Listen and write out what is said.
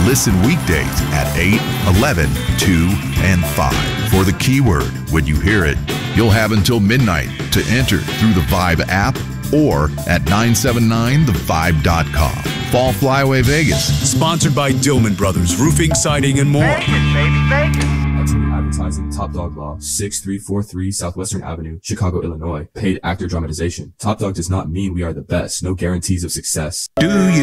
Listen weekdays at 8, 11, 2, and 5 for the keyword. When you hear it, you'll have until midnight to enter through the Vibe app or at 979thevibe.com. Fall Flyaway Vegas. Sponsored by Dillman Brothers, Roofing, Siding, and more. Vegas, baby, Vegas. Activity Advertising, Top Dog Law, 6343 Southwestern Avenue, Chicago, Illinois. Paid actor dramatization. Top Dog does not mean we are the best. No guarantees of success. Do you